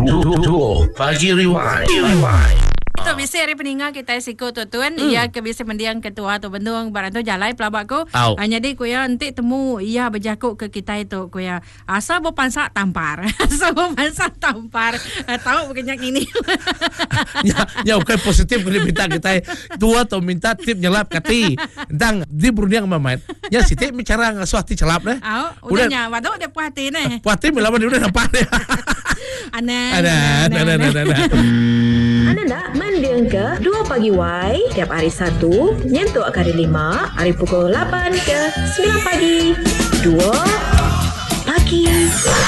Duo Pagi Rewind. Tu biasa hari peninggal kita sikut tuan ia ke biasa mendiang ketua tu bendung barang tu jalan pelabak ko jadi ko ya nanti temu ia berjakuk ke kita itu ko ya asa bo pansa tampar tahu bukannya ini ya bukan positif kalau minta kita tua atau minta tip nyelap kati tentang di berundang mamat ya si tip bicara ngasuh hati celap deh udahnya waduh dia puati nih puati melawan dia udah nampak deh ada Anda nak mendiang ke 2 Pagi Y tiap hari Sabtu nyentuk hari 5 hari pukul 8 ke 9 pagi 2 Pagi